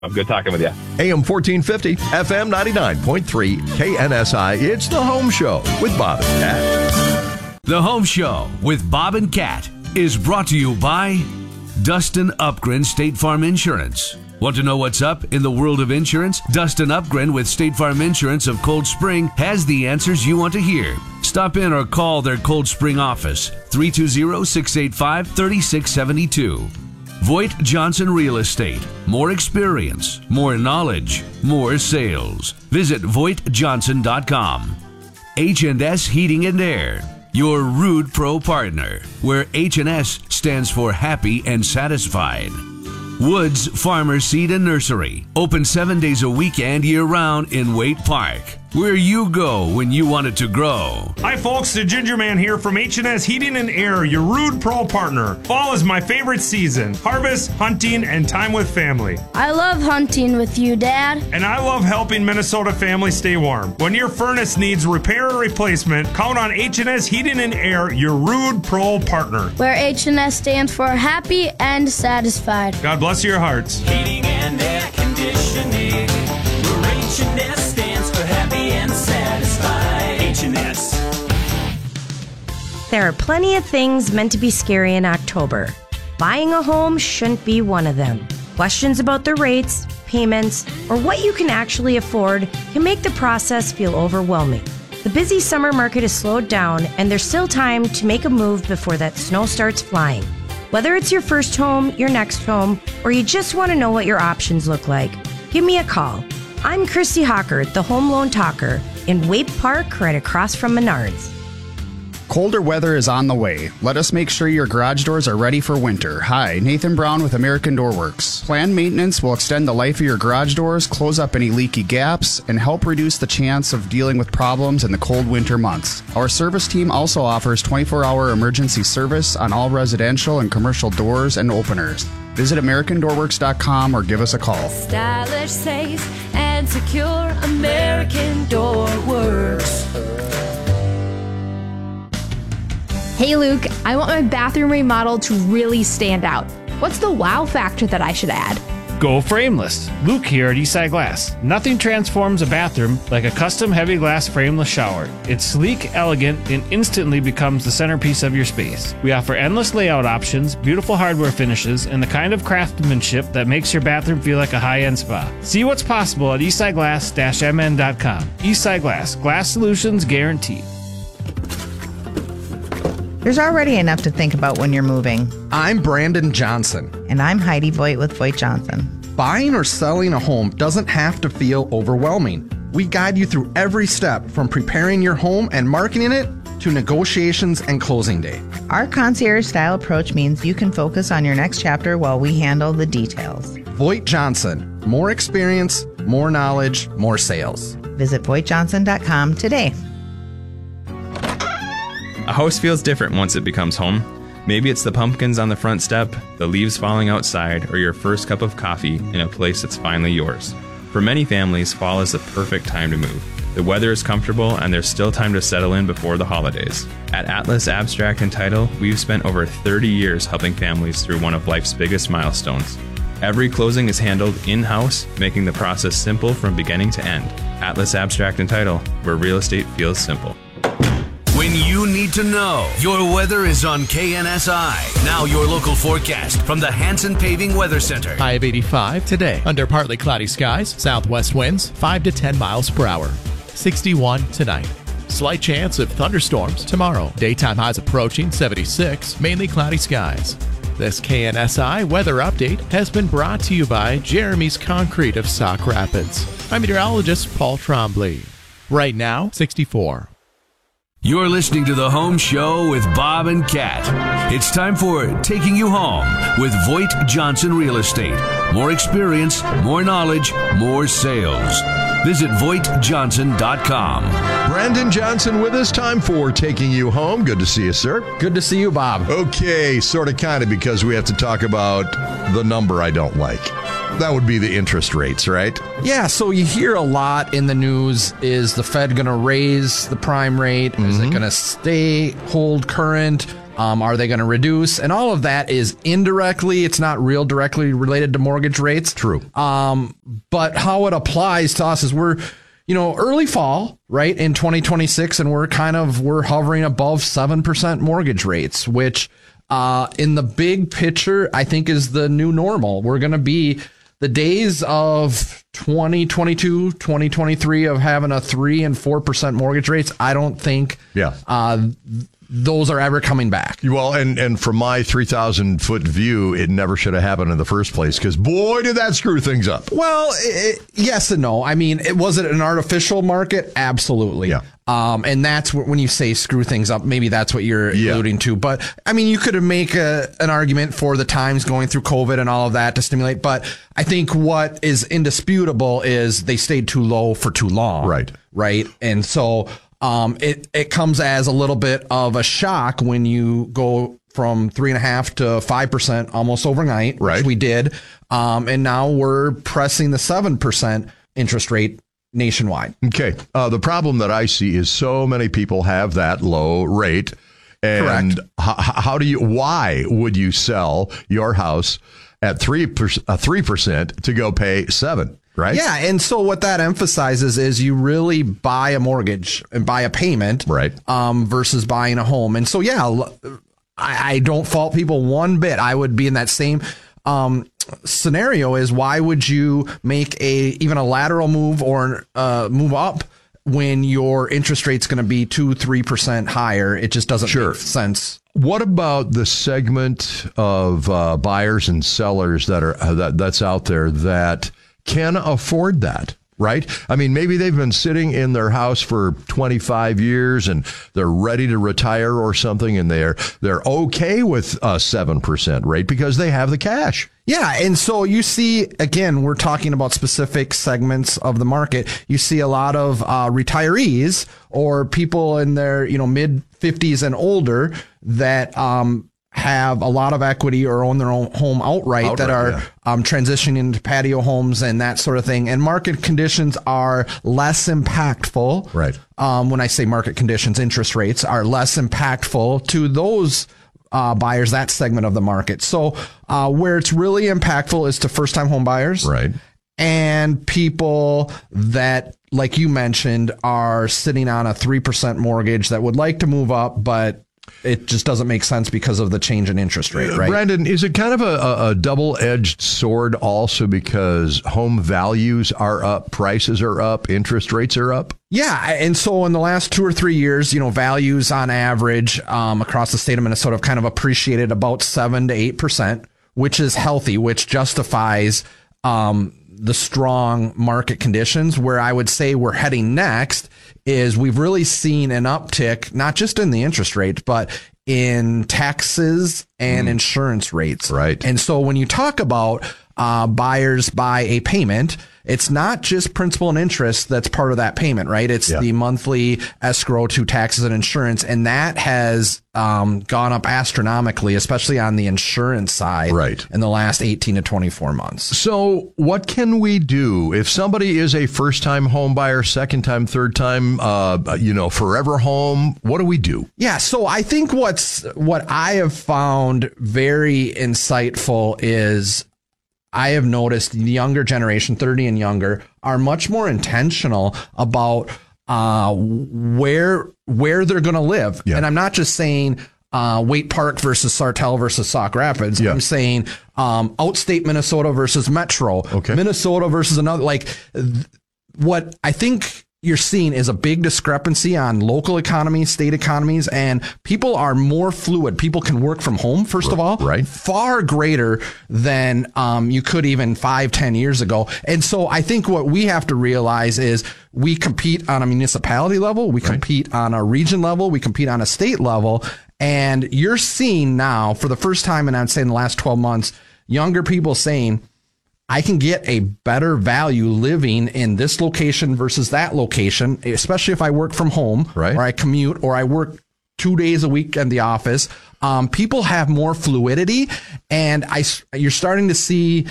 I'm good talking with you. AM 1450, FM 99.3, KNSI. It's The Home Show with Bob and Kat. The Home Show with Bob and Kat is brought to you by Dustin Upgren State Farm Insurance. Want to know what's up in the world of insurance? Dustin Upgren with State Farm Insurance of Cold Spring has the answers you want to hear. Stop in or call their Cold Spring office, 320-685-3672. Voigt Johnson Real Estate. More experience, more knowledge, more sales. Visit VoigtJohnson.com. H&S Heating and Air, your Rude Pro partner, where H&S stands for happy and satisfied. Woods Farmer Seed and Nursery, open 7 days a week and year-round in Waite Park, where you go when you want it to grow. Hi folks, the Ginger Man here from H&S Heating and Air, your Rude Pro partner. Fall is my favorite season. Harvest, hunting, and time with family. I love hunting with you, Dad. And I love helping Minnesota families stay warm. When your furnace needs repair or replacement, count on H&S Heating and Air, your Rude Pro partner. Where H&S stands for happy and satisfied. God bless your hearts. Heating and air conditioning, where H&S stands for happy and satisfied. H&S. There are plenty of things meant to be scary in October. Buying a home shouldn't be one of them. Questions about the rates, payments, or what you can actually afford can make the process feel overwhelming. The busy summer market has slowed down, and there's still time to make a move before that snow starts flying. Whether it's your first home, your next home, or you just want to know what your options look like, give me a call. I'm Christy Hawker, the Home Loan Talker, in Waite Park, right across from Menards. Colder weather is on the way. Let us make sure your garage doors are ready for winter. Hi, Nathan Brown with American Door Works. Planned maintenance will extend the life of your garage doors, close up any leaky gaps, and help reduce the chance of dealing with problems in the cold winter months. Our service team also offers 24-hour emergency service on all residential and commercial doors and openers. Visit AmericanDoorWorks.com or give us a call. Stylish, safe, and secure. American Door Works. Hey Luke, I want my bathroom remodel to really stand out. What's the wow factor that I should add? Go frameless. Luke here at Eastside Glass. Nothing transforms a bathroom like a custom heavy glass frameless shower. It's sleek, elegant, and instantly becomes the centerpiece of your space. We offer endless layout options, beautiful hardware finishes, and the kind of craftsmanship that makes your bathroom feel like a high-end spa. See what's possible at eastsideglass-mn.com. Eastside Glass. Glass solutions guaranteed. There's already enough to think about when you're moving. I'm Brandon Johnson. And I'm Heidi Voigt with Voigt Johnson. Buying or selling a home doesn't have to feel overwhelming. We guide you through every step from preparing your home and marketing it to negotiations and closing day. Our concierge-style approach means you can focus on your next chapter while we handle the details. Voigt Johnson. More experience, more knowledge, more sales. Visit VoigtJohnson.com today. A house feels different once it becomes home. Maybe it's the pumpkins on the front step, the leaves falling outside, or your first cup of coffee in a place that's finally yours. For many families, fall is the perfect time to move. The weather is comfortable and there's still time to settle in before the holidays. At Atlas Abstract and Title, we've spent over 30 years helping families through one of life's biggest milestones. Every closing is handled in-house, making the process simple from beginning to end. Atlas Abstract and Title, where real estate feels simple. When you need to know, your weather is on KNSI. Now your local forecast from the Hanson Paving Weather Center. High of 85 today. Under partly cloudy skies, southwest winds 5 to 10 miles per hour. 61 tonight. Slight chance of thunderstorms tomorrow. Daytime highs approaching 76, mainly cloudy skies. This KNSI weather update has been brought to you by Jeremy's Concrete of Sauk Rapids. I'm meteorologist Paul Trombley. Right now, 64. You're listening to The Home Show with Bob and Kat. It's time for Taking You Home with Voigt Johnson Real Estate. More experience, more knowledge, more sales. Visit VoigtJohnson.com. Brandon Johnson with us. Time for Taking You Home. Good to see you, sir. Good to see you, Bob. Okay, sort of kind of, because we have to talk about the number I don't like. That would be the interest rates, right? Yeah, so you hear a lot in the news, is the Fed going to raise the prime rate? Mm-hmm. Is it going to hold current? Are they going to reduce? And all of that is indirectly. It's not real directly related to mortgage rates. True. But how it applies to us is we're, early fall, right, in 2026, and we're hovering above 7% mortgage rates, which in the big picture, I think is the new normal. We're going to be the days of 2022, 2023 of having a 3 and 4% mortgage rates. I don't think those are ever coming back. Well, and from my 3,000-foot view, it never should have happened in the first place, because boy, did that screw things up. Well, yes and no. I mean, was it an artificial market? Absolutely. Yeah. And that's when you say screw things up, maybe that's what you're alluding to. But I mean, you could make an argument for the times going through COVID and all of that to stimulate. But I think what is indisputable is they stayed too low for too long. Right. And so it comes as a little bit of a shock when you go from 3.5% to 5% almost overnight, which we did. And now we're pressing the 7% interest rate nationwide. Okay. The problem that I see is so many people have that low rate. And why would you sell your house at 3% to go pay 7%? Right. Yeah. And so what that emphasizes is you really buy a mortgage and buy a payment. Right. Versus buying a home. And so, I don't fault people one bit. I would be in that same scenario. Is why would you make even a lateral move or move up when your interest rate's going to be 2-3% higher? It just doesn't make sense. What about the segment of buyers and sellers that's out there that can afford that, right? I mean, maybe they've been sitting in their house for 25 years and they're ready to retire or something, and they're okay with a 7% rate because they have the cash. Yeah, and so you see, again, we're talking about specific segments of the market. You see a lot of retirees or people in their mid 50s and older that have a lot of equity or own their own home outright that are transitioning into patio homes and that sort of thing. And market conditions are less impactful. Right. When I say market conditions, interest rates are less impactful to those buyers, that segment of the market. So where it's really impactful is to first-time home buyers. Right. And people that, like you mentioned, are sitting on a 3% mortgage that would like to move up, but it just doesn't make sense because of the change in interest rate, right? Brandon, is it kind of a double-edged sword also because home values are up, prices are up, interest rates are up? Yeah, and so in the last 2 or 3 years, values on average across the state of Minnesota have kind of appreciated about 7 to 8%, which is healthy, which justifies the strong market conditions. Where I would say we're heading next is we've really seen an uptick, not just in the interest rate, but in taxes and insurance rates. Right. And so when you talk about buyers buy a payment, it's not just principal and interest that's part of that payment, right? It's the monthly escrow to taxes and insurance. And that has gone up astronomically, especially on the insurance side in the last 18 to 24 months. So what can we do if somebody is a first-time home buyer, second-time, third-time, forever home? What do we do? Yeah, so I think what I have found very insightful is I have noticed the younger generation, 30 and younger, are much more intentional about where they're going to live. Yeah. And I'm not just saying Waite Park versus Sartell versus Sauk Rapids. Yeah. I'm saying outstate Minnesota versus Metro. Okay. Minnesota versus another. What I think you're seeing is a big discrepancy on local economies, state economies, and people are more fluid. People can work from home, first of all, far greater than you could even 5-10 years ago. And so I think what we have to realize is we compete on a municipality level, we compete on a region level, we compete on a state level, and you're seeing now, for the first time, and I'd say in the last 12 months, younger people saying, I can get a better value living in this location versus that location, especially if I work from home, or I commute, or I work 2 days a week in the office. People have more fluidity, and you're starting to see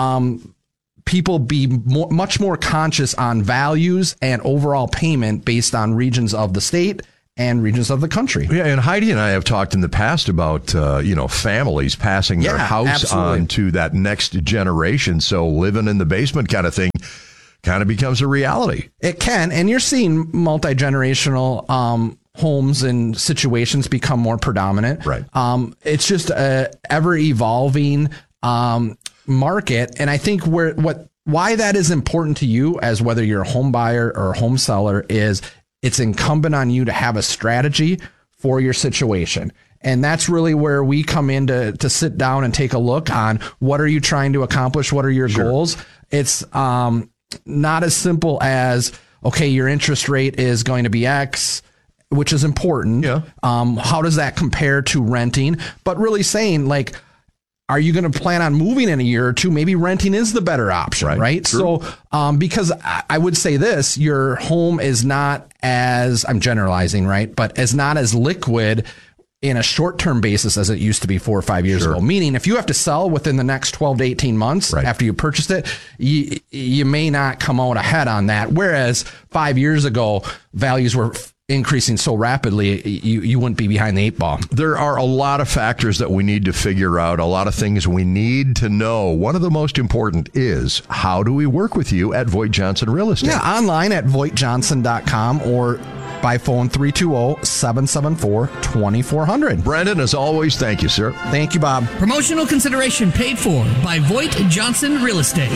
people be much more conscious on values and overall payment based on regions of the state and regions of the country. Yeah, and Heidi and I have talked in the past about families passing their house absolutely. on to that next generation. So living in the basement kind of thing kind of becomes a reality. It can, and you're seeing multi-generational homes and situations become more predominant. Right. It's just a ever evolving market, and I think why that is important to you as whether you're a home buyer or a home seller is it's incumbent on you to have a strategy for your situation. And that's really where we come in to sit down and take a look on what are you trying to accomplish? What are your goals? It's not as simple as, okay, your interest rate is going to be X, which is important. Yeah. How does that compare to renting? But really saying, like, are you going to plan on moving in a year or two? Maybe renting is the better option, right? So, because I would say this, your home is not as, I'm generalizing, right? But is not as liquid in a short-term basis as it used to be 4 or 5 years ago. Meaning if you have to sell within the next 12 to 18 months after you purchased it, you may not come out ahead on that. Whereas 5 years ago, values were increasing so rapidly, you wouldn't be behind the 8 ball. There are a lot of factors that we need to figure out, a lot of things we need to know. One of the most important is, how do we work with you at Voigt Johnson Real Estate? Yeah, online at voigtjohnson.com or by phone 320-774-2400. Brendan, as always, thank you, sir. Thank you, Bob. Promotional consideration paid for by Voigt Johnson Real Estate.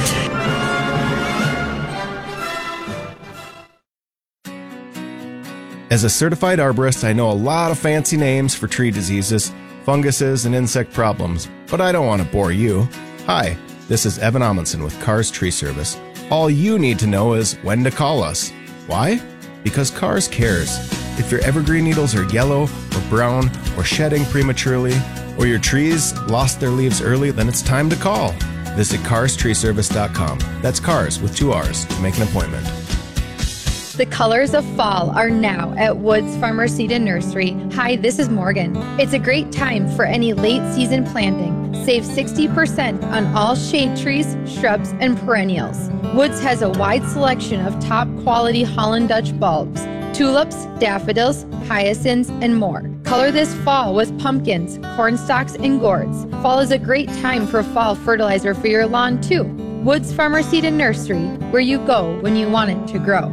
As a certified arborist, I know a lot of fancy names for tree diseases, funguses, and insect problems, but I don't want to bore you. Hi, this is Evan Amundsen with Cars Tree Service. All you need to know is when to call us. Why? Because Cars cares. If your evergreen needles are yellow or brown or shedding prematurely, or your trees lost their leaves early, then it's time to call. Visit carstreeservice.com. That's Cars with 2 R's to make an appointment. The colors of fall are now at Woods Farmer Seed and Nursery. Hi, this is Morgan. It's a great time for any late season planting. Save 60% on all shade trees, shrubs, and perennials. Woods has a wide selection of top quality Holland Dutch bulbs, tulips, daffodils, hyacinths, and more. Color this fall with pumpkins, corn stalks, and gourds. Fall is a great time for fall fertilizer for your lawn too. Woods Farmer Seed and Nursery, where you go when you want it to grow.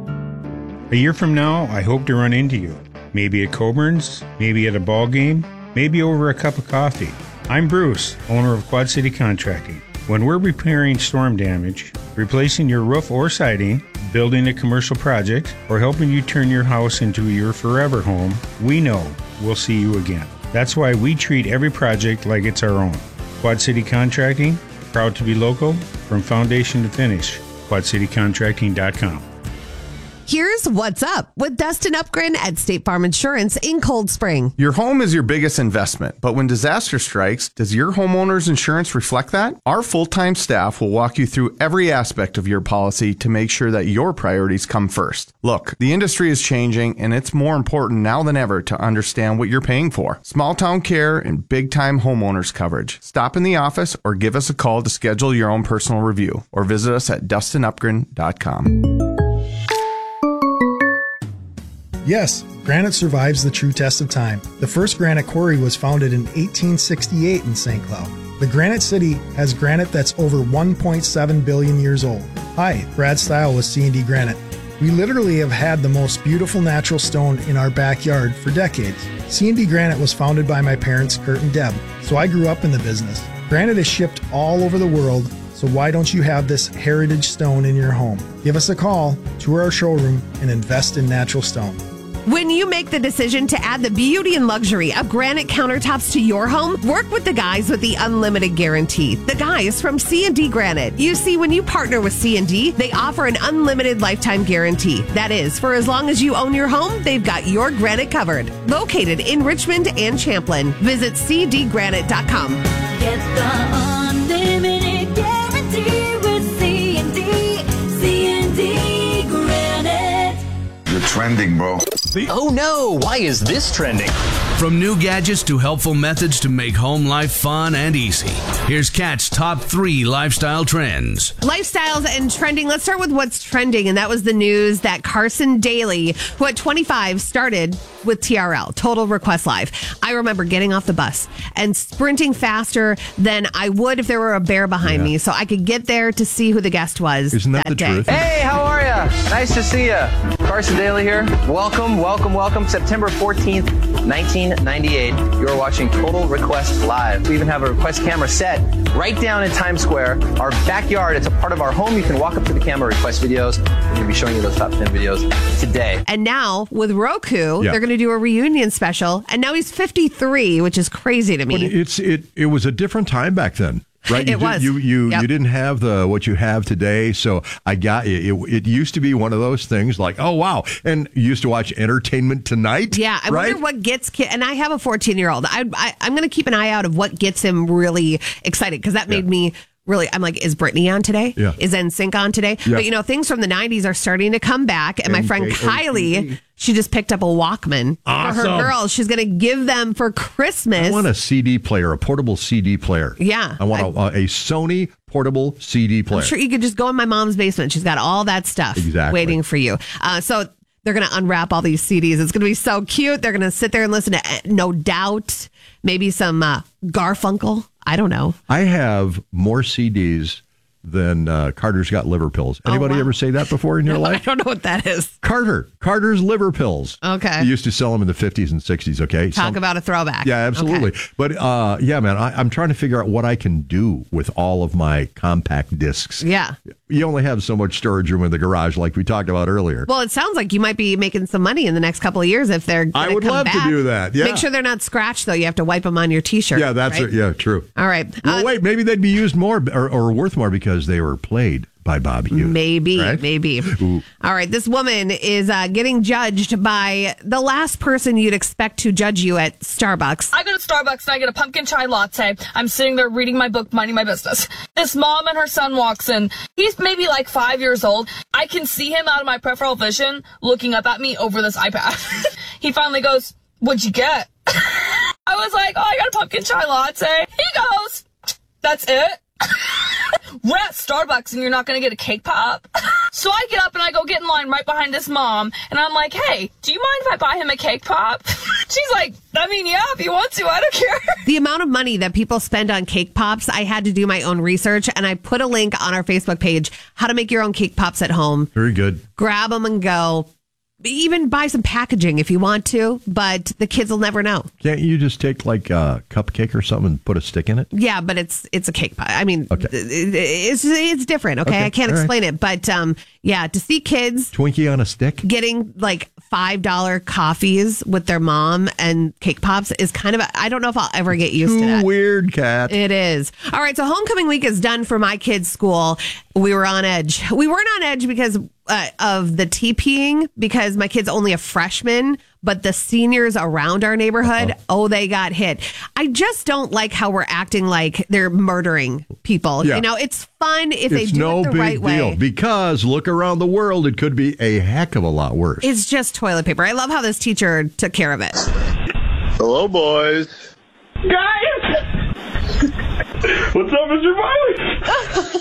A year from now, I hope to run into you. Maybe at Coburn's, maybe at a ball game, maybe over a cup of coffee. I'm Bruce, owner of Quad City Contracting. When we're repairing storm damage, replacing your roof or siding, building a commercial project, or helping you turn your house into your forever home, we know we'll see you again. That's why we treat every project like it's our own. Quad City Contracting, proud to be local, from foundation to finish. QuadCityContracting.com. Here's what's up with Dustin Upgren at State Farm Insurance in Cold Spring. Your home is your biggest investment, but when disaster strikes, does your homeowner's insurance reflect that? Our full-time staff will walk you through every aspect of your policy to make sure that your priorities come first. Look, the industry is changing, and it's more important now than ever to understand what you're paying for. Small town care and big-time homeowners coverage. Stop in the office or give us a call to schedule your own personal review, or visit us at DustinUpgren.com. Yes, granite survives the true test of time. The first granite quarry was founded in 1868 in St. Cloud. The Granite City has granite that's over 1.7 billion years old. Hi, Brad Stile with C&D Granite. We literally have had the most beautiful natural stone in our backyard for decades. C&D Granite was founded by my parents, Kurt and Deb, so I grew up in the business. Granite is shipped all over the world, so why don't you have this heritage stone in your home? Give us a call, tour our showroom, and invest in natural stone. When you make the decision to add the beauty and luxury of granite countertops to your home, work with the guys with the unlimited guarantee. The guys from C&D Granite. You see, when you partner with C&D, they offer an unlimited lifetime guarantee. That is, for as long as you own your home, they've got your granite covered. Located in Richmond and Champlin. Visit cdgranite.com. Get the unlimited guarantee with C&D Granite. You're trending, bro. Oh no, why is this trending? From new gadgets to helpful methods to make home life fun and easy. Here's Kat's top 3 lifestyle trends. Lifestyles and trending. Let's start with what's trending. And that was the news that Carson Daly, who at 25 started with TRL, Total Request Live. I remember getting off the bus and sprinting faster than I would if there were a bear behind me. So I could get there to see who the guest was. Isn't that the day. truth? Hey, how are ya? Nice to see ya. Carson Daly here. Welcome. September 14th, 1998. You're watching Total Request Live. We even have a request camera set right down in Times Square, our backyard. It's a part of our home. You can walk up to the camera, request videos. We're going to be showing you those top 10 videos today. And now with Roku, they're going to do a reunion special. And now he's 53, which is crazy to me. But it was a different time back then. Right, It was. You didn't have what you have today, so I got it used to be one of those things like, oh wow, and you used to watch Entertainment Tonight. Yeah, I wonder what gets and I have a 14-year-old. I'm going to keep an eye out of what gets him really excited because that made me. Really, I'm like, is Britney on today? Yeah. Is NSYNC on today? Yeah. But, things from the 90s are starting to come back. And my friend Kylie, she just picked up a Walkman for her girls. She's going to give them for Christmas. I want a CD player, a portable CD player. Yeah. I want a Sony portable CD player. I'm sure you could just go in my mom's basement. She's got all that stuff waiting for you. So they're going to unwrap all these CDs. It's going to be so cute. They're going to sit there and listen to No Doubt, maybe some Garfunkel. I don't know. I have more CDs than Carter's Got Liver Pills. Anybody ever say that before in your life? I don't know what that is. Carter's Liver Pills. Okay. They used to sell them in the 50s and 60s, okay? Talk about a throwback. Yeah, absolutely. Okay. But yeah, man, I'm trying to figure out what I can do with all of my compact discs. Yeah. You only have so much storage room in the garage like we talked about earlier. Well, it sounds like you might be making some money in the next couple of years if they're I would love to do that. Yeah. Make sure they're not scratched, though. You have to wipe them on your T-shirt. Yeah, that's right? it. Yeah, true. All right. Well, wait, maybe they'd be used more or worth more because they were played by Bob Hughes. Maybe. Ooh. All right. This woman is getting judged by the last person you'd expect to judge you at Starbucks. I go to Starbucks and I get a pumpkin chai latte. I'm sitting there reading my book, minding my business. This mom and her son walks in. He's maybe like 5 years old. I can see him out of my peripheral vision looking up at me over this iPad. He finally goes, "What'd you get?" I was like, "Oh, I got a pumpkin chai latte." He goes, "That's it?" We're at Starbucks and you're not going to get a cake pop. So I get up and I go get in line right behind this mom. And I'm like, "Hey, do you mind if I buy him a cake pop?" She's like, "I mean, yeah, if you want to, I don't care." The amount of money that people spend on cake pops, I had to do my own research. And I put a link on our Facebook page, how to make your own cake pops at home. Very good. Grab them and go. Even buy some packaging if you want to, but the kids will never know. Can't you just take like a cupcake or something and put a stick in it? Yeah, but it's a cake pie. I mean, it's different. Okay, I can't explain it, but yeah, to see kids Twinkie on a stick getting like $5 coffees with their mom and cake pops is kind of I don't know if I'll ever get used to that. Too weird, Kat. It is. All right, so homecoming week is done for my kids' school. We were on edge. We weren't on edge because of the TPing, because my kid's only a freshman, but the seniors around our neighborhood, they got hit. I just don't like how we're acting like they're murdering people. Yeah. You know, it's fun if they do no it the big right deal way. because look around the world, it could be a heck of a lot worse. It's just toilet paper. I love how this teacher took care of it. Hello, boys. Guys! What's up, Mr. Miley?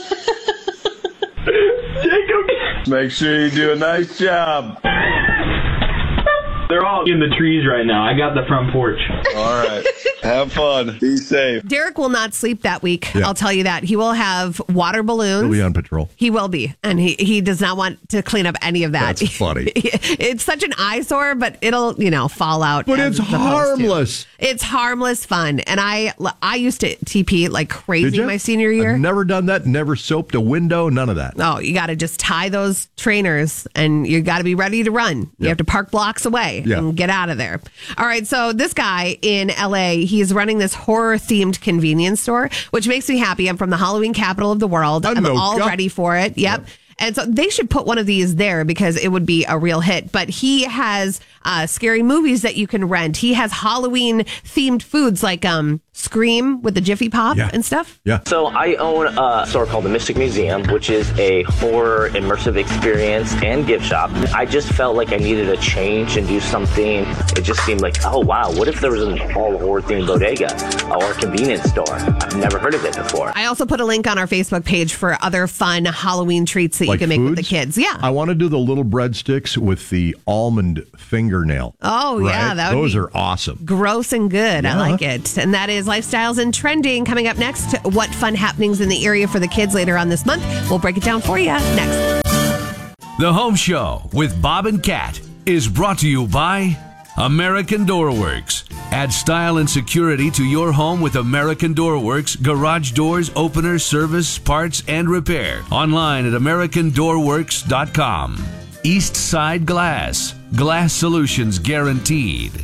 Jacob! Make sure you do a nice job. They're all in the trees right now. I got the front porch. All right. Have fun. Be safe. Derek will not sleep that week. Yeah. I'll tell you that. He will have water balloons. He'll be on patrol. He will be. And he does not want to clean up any of that. That's funny. It's such an eyesore, but it'll, fall out. But it's harmless. It's harmless fun. And I used to TP like crazy my senior year. I've never done that. Never soaped a window. None of that. Oh, you got to just tie those trainers and you got to be ready to run. You have to park blocks away and get out of there. All right. So this guy in LA, he's running this horror themed convenience store, which makes me happy. I'm from the Halloween capital of the world. I'm all ready for it. Yep. And so they should put one of these there because it would be a real hit. But he has scary movies that you can rent. He has Halloween themed foods like Scream with the Jiffy Pop and stuff. Yeah. So I own a store called the Mystic Museum, which is a horror immersive experience and gift shop. I just felt like I needed a change and do something. It just seemed like, oh wow, what if there was an all horror themed bodega or a convenience store? I've never heard of it before. I also put a link on our Facebook page for other fun Halloween treats that you can make with the kids. Yeah. I want to do the little breadsticks with the almond fingernail. Oh, yeah. That would Those be are awesome. Gross and good. Yeah. I like it. And that is Lifestyles and Trending. Coming up next, what fun happenings in the area for the kids later on this month. We'll break it down for you next. The Home Show with Bob and Kat is brought to you by American Door Works. Add style and security to your home with American Door Works garage doors, openers, service, parts, and repair. Online at AmericanDoorWorks.com. East Side Glass. Glass solutions guaranteed.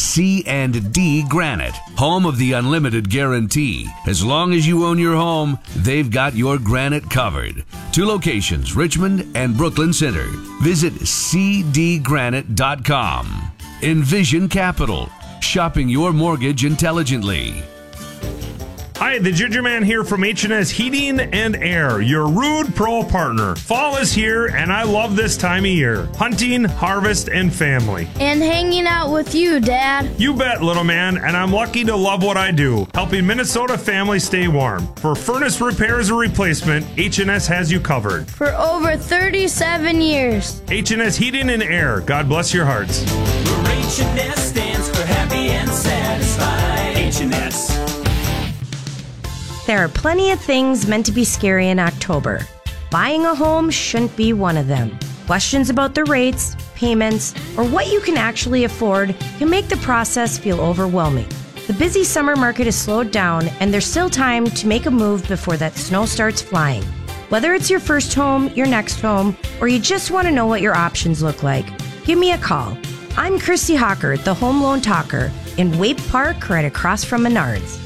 C&D Granite, home of the unlimited guarantee. As long as you own your home, they've got your granite covered. 2 locations, Richmond and Brooklyn Center. Visit cdgranite.com. Envision Capital, shopping your mortgage intelligently. Hi, the Ginger Man here from H&S Heating and Air, your Rude Pro partner. Fall is here, and I love this time of year. Hunting, harvest, and family. And hanging out with you, Dad. You bet, little man, and I'm lucky to love what I do, helping Minnesota families stay warm. For furnace repairs or replacement, H&S has you covered. For over 37 years. H&S Heating and Air, God bless your hearts. H&S stands for happy and satisfied. H&S. There are plenty of things meant to be scary in October. Buying a home shouldn't be one of them. Questions about the rates, payments, or what you can actually afford can make the process feel overwhelming. The busy summer market has slowed down, and there's still time to make a move before that snow starts flying. Whether it's your first home, your next home, or you just want to know what your options look like, give me a call. I'm Christy Hawker, the Home Loan Talker, in Waite Park, right across from Menards.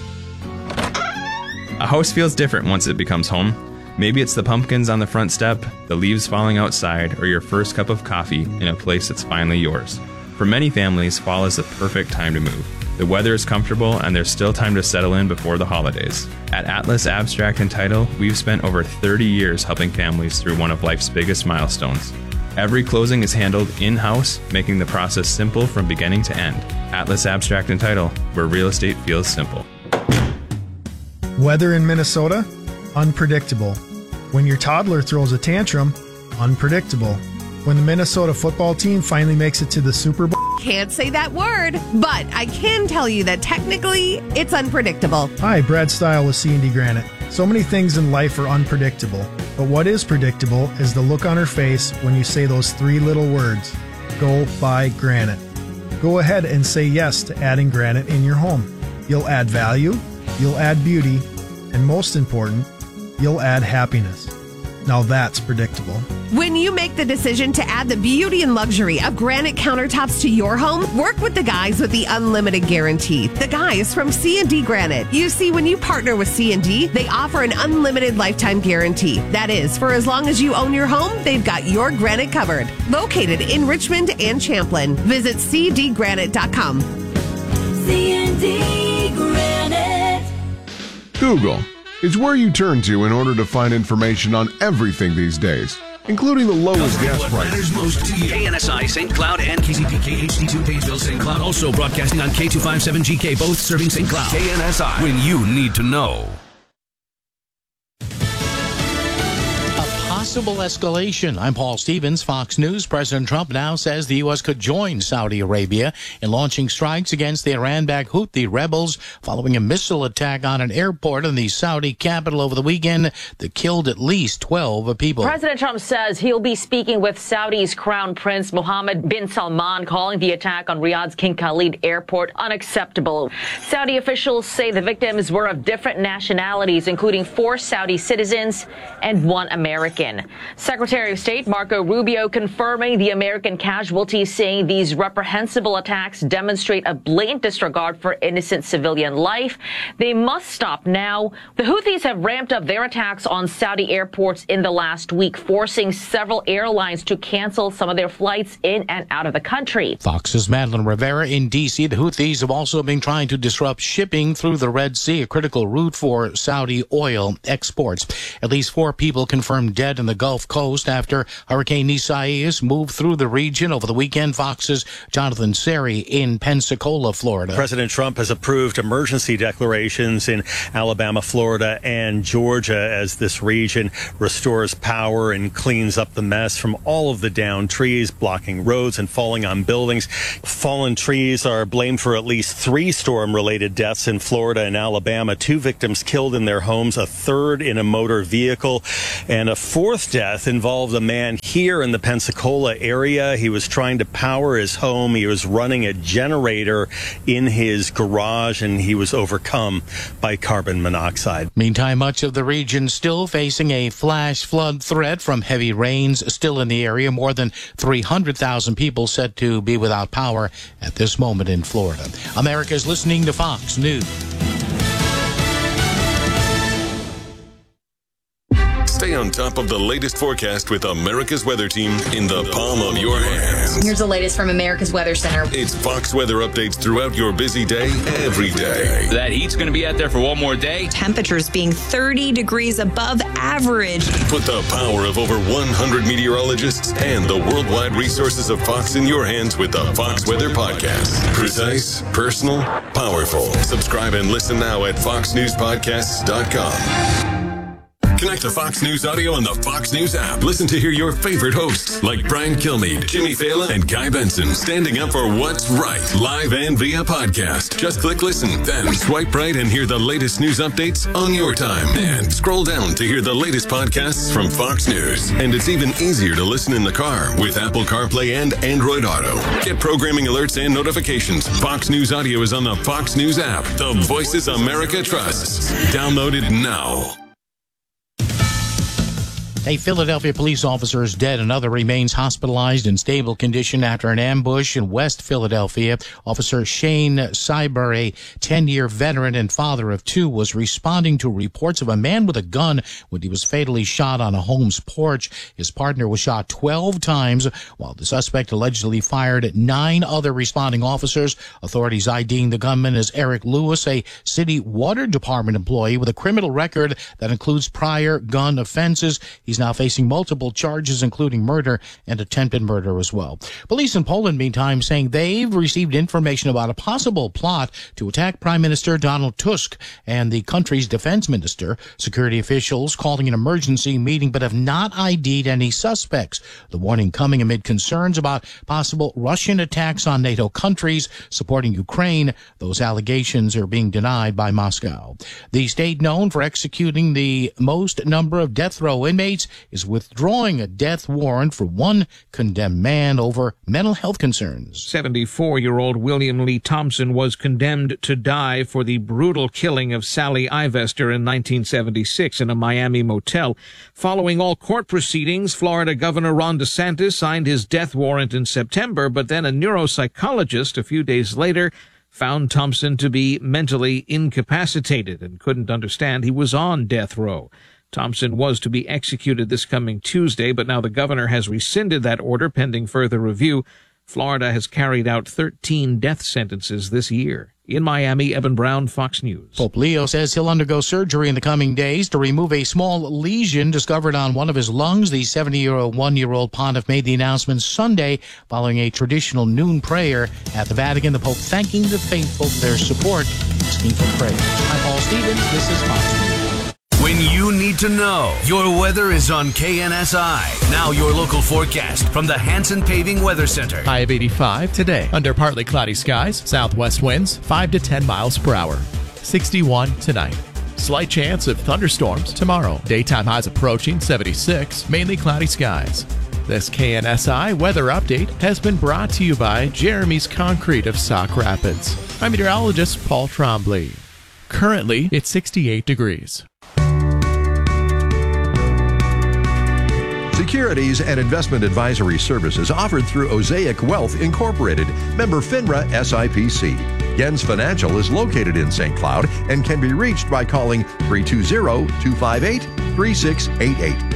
A house feels different once it becomes home. Maybe it's the pumpkins on the front step, the leaves falling outside, or your first cup of coffee in a place that's finally yours. For many families, fall is the perfect time to move. The weather is comfortable and there's still time to settle in before the holidays. At Atlas Abstract and Title, we've spent over 30 years helping families through one of life's biggest milestones. Every closing is handled in-house, making the process simple from beginning to end. Atlas Abstract and Title, where real estate feels simple. Weather in Minnesota? Unpredictable. When your toddler throws a tantrum? Unpredictable. When the Minnesota football team finally makes it to the Super Bowl? Can't say that word, but I can tell you that technically it's unpredictable. Hi, Brad Stile with C&D Granite. So many things in life are unpredictable, but what is predictable is the look on her face when you say those 3 little words, go buy granite. Go ahead and say yes to adding granite in your home. You'll add value, you'll add beauty, and most important, you'll add happiness. Now that's predictable. When you make the decision to add the beauty and luxury of granite countertops to your home, work with the guys with the unlimited guarantee. The guys from C&D Granite. You see, when you partner with C&D, they offer an unlimited lifetime guarantee. That is, for as long as you own your home, they've got your granite covered. Located in Richmond and Champlin. Visit cdgranite.com. C&D Granite. Google is where you turn to in order to find information on everything these days, including the lowest gas What prices. matters most to you. KNSI St. Cloud and KCPK HD2 Pageville St. Cloud. Also broadcasting on K257GK, both serving St. Cloud. KNSI, when you need to know. Possible escalation. I'm Paul Stevens, Fox News. President Trump now says the U.S. could join Saudi Arabia in launching strikes against the Iran-backed Houthi rebels following a missile attack on an airport in the Saudi capital over the weekend that killed at least 12 people. President Trump says he'll be speaking with Saudi's Crown Prince Mohammed bin Salman, calling the attack on Riyadh's King Khalid Airport unacceptable. Saudi officials say the victims were of different nationalities, including 4 Saudi citizens and 1 American. again. Secretary of State Marco Rubio confirming the American casualties, saying these reprehensible attacks demonstrate a blatant disregard for innocent civilian life. They must stop now. The Houthis have ramped up their attacks on Saudi airports in the last week, forcing several airlines to cancel some of their flights in and out of the country. Fox's Madeline Rivera in D.C. The Houthis have also been trying to disrupt shipping through the Red Sea, a critical route for Saudi oil exports. At least 4 people confirmed dead in the Gulf Coast after Hurricane Isaias moved through the region over the weekend. Fox's Jonathan Seri in Pensacola, Florida. President Trump has approved emergency declarations in Alabama, Florida, and Georgia as this region restores power and cleans up the mess from all of the downed trees blocking roads and falling on buildings. Fallen trees are blamed for at least 3 storm-related deaths in Florida and Alabama. 2 victims killed in their homes, a 3rd in a motor vehicle, and a 4th death involved a man here in the Pensacola area. He was trying to power his home. He was running a generator in his garage, and he was overcome by carbon monoxide. Meantime, much of the region still facing a flash flood threat from heavy rains still in the area. More than 300,000 people said to be without power at this moment in Florida. America's listening to Fox News. Stay on top of the latest forecast with America's Weather Team in the palm of your hands. Here's the latest from America's Weather Center. It's Fox weather updates throughout your busy day, every day. That heat's going to be out there for one more day. Temperatures being 30 degrees above average. Put the power of over 100 meteorologists and the worldwide resources of Fox in your hands with the Fox Weather Podcast. Precise, personal, powerful. Subscribe and listen now at foxnewspodcasts.com. Connect to Fox News Audio on the Fox News app. Listen to hear your favorite hosts like Brian Kilmeade, Jimmy Fallon, and Guy Benson standing up for what's right, live and via podcast. Just click listen, then swipe right and hear the latest news updates on your time. And scroll down to hear the latest podcasts from Fox News. And it's even easier to listen in the car with Apple CarPlay and Android Auto. Get programming alerts and notifications. Fox News Audio is on the Fox News app. The voices America trusts. Download it now. A Philadelphia police officer is dead. Another remains hospitalized in stable condition after an ambush in West Philadelphia. Officer Shane Cyber, a 10-year veteran and father of 2, was responding to reports of a man with a gun when he was fatally shot on a home's porch. His partner was shot 12 times, while the suspect allegedly fired at 9 other responding officers. Authorities IDing the gunman as Eric Lewis, a city water department employee with a criminal record that includes prior gun offenses. He's now facing multiple charges, including murder and attempted murder as well. Police in Poland, meantime, saying they've received information about a possible plot to attack Prime Minister Donald Tusk and the country's defense minister. Security officials calling an emergency meeting but have not ID'd any suspects. The warning coming amid concerns about possible Russian attacks on NATO countries supporting Ukraine. Those allegations are being denied by Moscow. The state known for executing the most number of death row inmates is withdrawing a death warrant for one condemned man over mental health concerns. 74-year-old William Lee Thompson was condemned to die for the brutal killing of Sally Ivester in 1976 in a Miami motel. Following all court proceedings, Florida Governor Ron DeSantis signed his death warrant in September, but then a neuropsychologist a few days later found Thompson to be mentally incapacitated and couldn't understand he was on death row. Thompson was to be executed this coming Tuesday, but now the governor has rescinded that order pending further review. Florida has carried out 13 death sentences this year. In Miami, Evan Brown, Fox News. Pope Leo says he'll undergo surgery in the coming days to remove a small lesion discovered on one of his lungs. The 71-year-old pontiff made the announcement Sunday following a traditional noon prayer at the Vatican. The Pope thanking the faithful for their support, asking for prayers. I'm Paul Stevens. This is Fox News. When you need to know, your weather is on KNSI. Now your local forecast from the Hanson Paving Weather Center. High of 85 today. Under partly cloudy skies, southwest winds 5 to 10 miles per hour. 61 tonight. Slight chance of thunderstorms tomorrow. Daytime highs approaching 76. Mainly cloudy skies. This KNSI weather update has been brought to you by Jeremy's Concrete of Sauk Rapids. I'm meteorologist Paul Trombley. Currently, it's 68 degrees. Securities and investment advisory services offered through Osaic Wealth Incorporated, member FINRA SIPC. Gens Financial is located in St. Cloud and can be reached by calling 320-258-3688.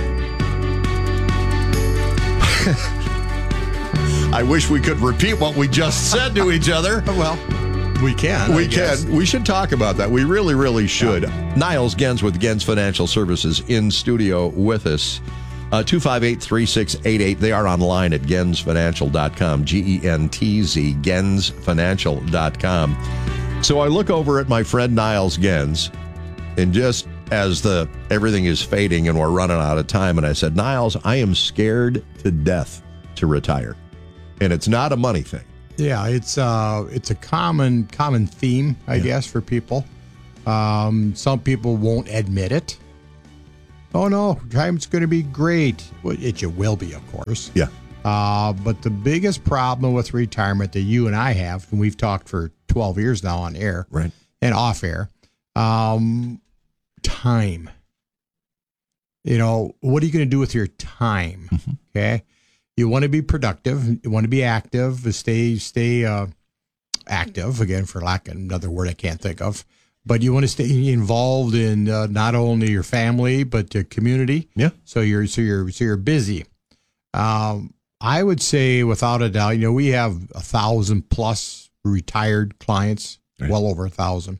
I wish we could repeat what we just said to each other. Well, we can. We can. We should talk about that. We really, really should. Niles Gens with Gens Financial Services in studio with us. 258-3688. They are online at gensfinancial.com. GENTZ, gensfinancial.com. So I look over at my friend Niles Gens, and just as everything is fading and we're running out of time, and I said, Niles, I am scared to death to retire. And it's not a money thing. Yeah, it's a common theme, I guess, for people. Some people won't admit it. Oh, no, time's going to be great. Well, it will be, of course. Yeah. But the biggest problem with retirement that you and I have, and we've talked for 12 years now on air right, and off air, time. You know, what are you going to do with your time? Mm-hmm. Okay. You want to be productive. You want to be active. Stay active, again, for lack of another word I can't think of. But you want to stay involved in not only your family but the community. Yeah. So you're busy. I would say, without a doubt, we have 1,000 plus retired clients, right, well over 1,000.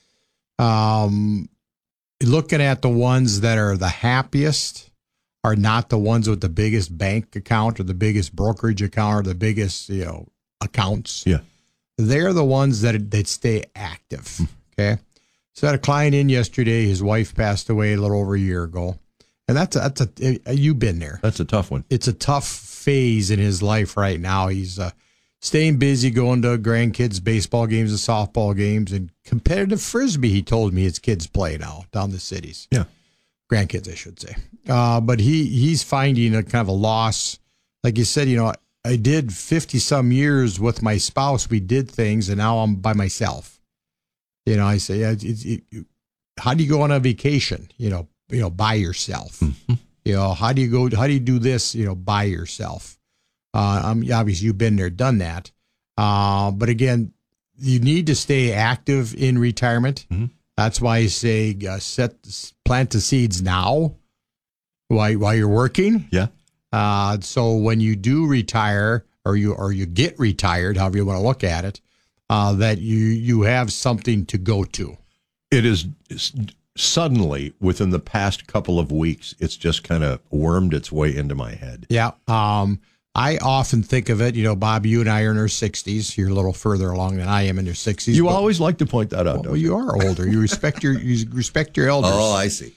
Looking at the ones that are the happiest are not the ones with the biggest bank account or the biggest brokerage account or the biggest accounts. Yeah. They're the ones that stay active. Okay. So I had a client in yesterday. His wife passed away a little over a year ago. And you've been there. That's a tough one. It's a tough phase in his life right now. He's staying busy, going to grandkids' baseball games and softball games and competitive Frisbee, he told me his kids play now down the cities. Yeah. Grandkids, I should say. But he's finding a kind of a loss. Like you said, I did 50-some years with my spouse. We did things, and now I'm by myself. I say, how do you go on a vacation? By yourself. Mm-hmm. How do you do this? By yourself. Obviously you've been there, done that. But again, you need to stay active in retirement. Mm-hmm. That's why I say plant the seeds now while you're working. Yeah. So when you do retire or you get retired, however you want to look at it, that you have something to go to. It is suddenly, within the past couple of weeks, it's just kind of wormed its way into my head. Yeah. I often think of it, Bob, you and I are in our 60s. You're a little further along than I am in your 60s. You always like to point that out. Well, you are older. You respect your elders. Oh, I see.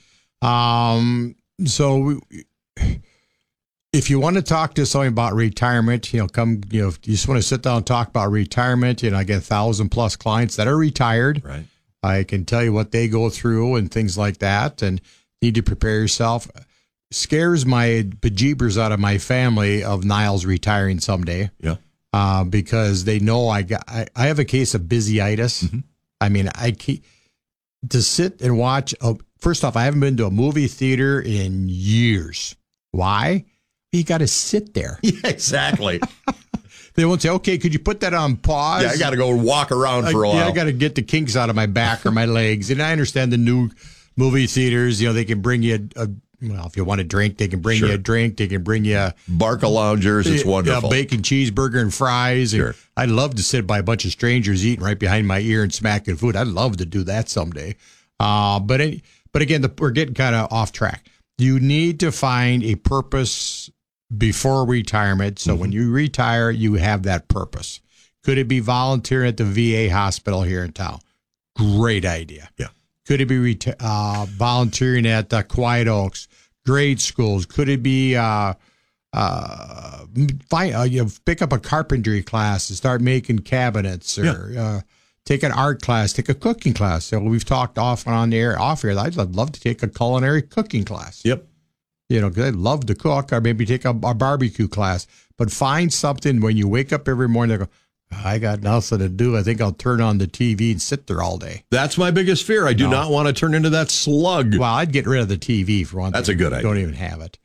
So if you want to talk to somebody about retirement, come, if you just want to sit down and talk about retirement, I get 1,000 plus clients that are retired. Right. I can tell you what they go through and things like that, and need to prepare yourself. Scares my bejeebers out of my family of Niles retiring someday. Yeah. Because they know I have a case of busyitis. Mm-hmm. I mean, to sit and watch. First off, I haven't been to a movie theater in years. Why? You got to sit there. Yeah, exactly. They won't say, okay, could you put that on pause? Yeah, I got to go walk around for a while. Yeah, I got to get the kinks out of my back or my legs. And I understand the new movie theaters, they can bring you if you want a drink, they can bring you a drink. They can bring you Barca Loungers. It's wonderful. Bacon cheeseburger and fries. Sure. And I'd love to sit by a bunch of strangers eating right behind my ear and smacking food. I'd love to do that someday. But again, we're getting kind of off track. You need to find a purpose before retirement. So when you retire, you have that purpose. Could it be volunteering at the VA hospital here in town? Great idea. Yeah. Could it be volunteering at Quiet Oaks? Grade schools? Could it be pick up a carpentry class and start making cabinets, or take an art class, take a cooking class? So we've talked off here. I'd love to take a culinary cooking class. Yep. Because I'd love to cook, or maybe take a barbecue class. But find something when you wake up every morning and go, I got nothing to do. I think I'll turn on the TV and sit there all day. That's my biggest fear. I do not want to turn into that slug. Well, I'd get rid of the TV for one thing. That's a good idea. Don't even have it. Yeah.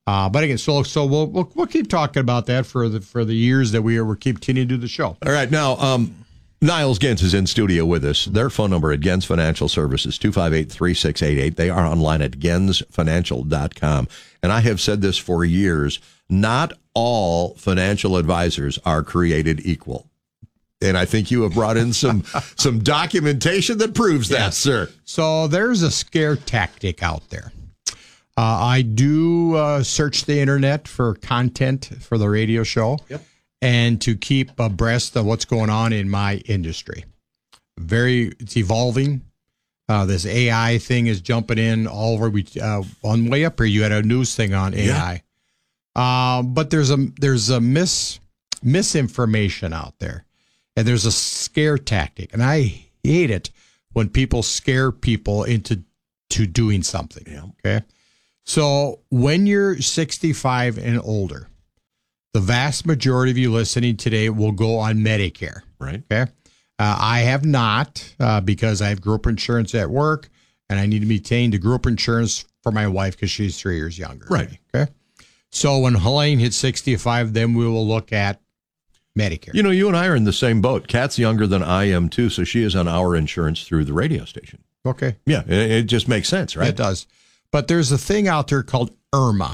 But again, so we'll keep talking about that for the years that we're continuing to do the show. All right, now Niles Gens is in studio with us. Their phone number at Gens Financial Services 258-3688. They are online at gensfinancial.com. And I have said this for years. Not all financial advisors are created equal. And I think you have brought in some documentation that proves that, sir. So there's a scare tactic out there. I do search the internet for content for the radio show and to keep abreast of what's going on in my industry. It's evolving. This AI thing is jumping in all over. On the way up here, you had a news thing on AI. But there's a misinformation out there. And there's a scare tactic. And I hate it when people scare people into doing something. Okay. So when you're 65 and older, the vast majority of you listening today will go on Medicare. Right. Okay. I have not because I have group insurance at work and I need to maintain the group insurance for my wife because she's 3 years younger. Right. Okay. So when Helene hits 65, then we will look at Medicare. You know, you and I are in the same boat. Kat's younger than I am, too, so she is on our insurance through the radio station. Okay. Yeah, it just makes sense, right? It does. But there's a thing out there called IRMA.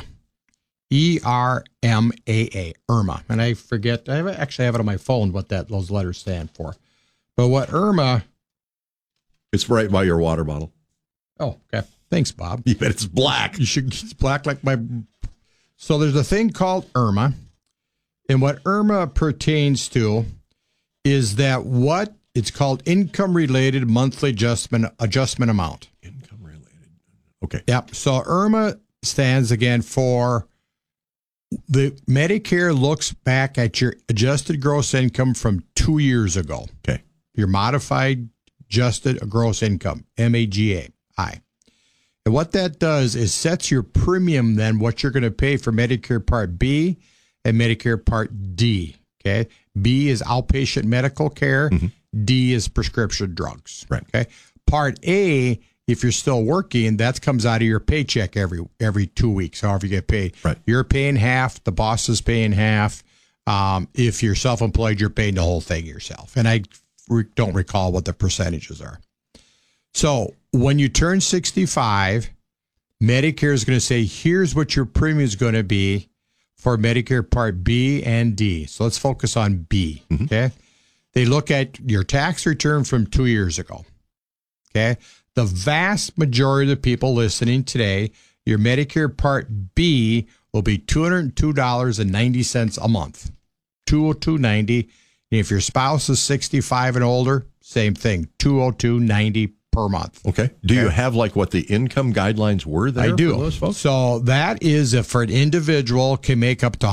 ERMAA. IRMA. And I forget, I actually have it on my phone what those letters stand for. But what IRMA... It's right by your water bottle. Oh, okay. Thanks, Bob. You bet it's black. It's black like my... So there's a thing called IRMA. And what IRMA pertains to is that what it's called income-related monthly adjustment amount. Income-related. Okay. Yep. So IRMA stands again for the Medicare looks back at your adjusted gross income from 2 years ago. Okay. Your modified adjusted gross income, MAGI. And what that does is sets your premium then what you're going to pay for Medicare Part B and Medicare Part D. Okay. B is outpatient medical care. Mm-hmm. D is prescription drugs. Right. Okay. Part A, if you're still working, that comes out of your paycheck every 2 weeks, however you get paid. Right. You're paying half, the boss is paying half. If you're self-employed, you're paying the whole thing yourself. And I don't recall what the percentages are. So when you turn 65, Medicare is going to say, here's what your premium is going to be for Medicare Part B and D. So let's focus on B, okay? They look at your tax return from 2 years ago, okay? The vast majority of the people listening today, your Medicare Part B will be $202.90 a month, $202.90. And if your spouse is 65 and older, same thing, $202.90 per month. Okay. Do you have like what the income guidelines were there? I do. For those folks? So that is if for an individual can make up to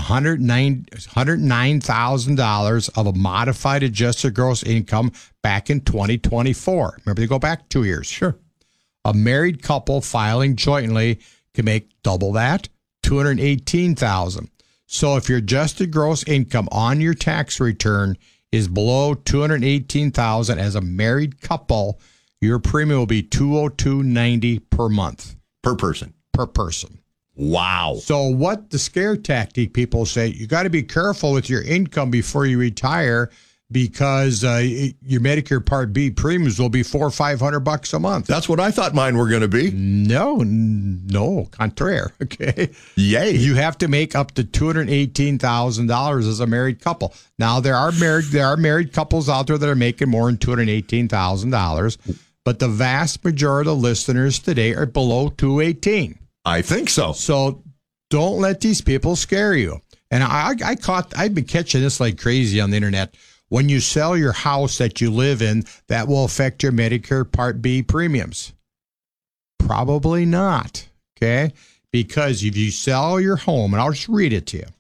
$109,000 of a modified adjusted gross income back in 2024. Remember, they go back 2 years. Sure. A married couple filing jointly can make double that, $218,000. So if your adjusted gross income on your tax return is below $218,000 as a married couple, your premium will be $202.90 per month. Per person. Per person. Wow. So what the scare tactic people say, you got to be careful with your income before you retire because your Medicare Part B premiums will be $400 or $500 a month. That's what I thought mine were going to be. No, contraire. Okay. Yay. You have to make up to $218,000 as a married couple. Now there are married couples out there that are making more than $218,000, but the vast majority of listeners today are below $218,000. I think so. So don't let these people scare you. And I've been catching this like crazy on the internet. When you sell your house that you live in, that will affect your Medicare Part B premiums. Probably not, okay? Because if you sell your home, and I'll just read it to you.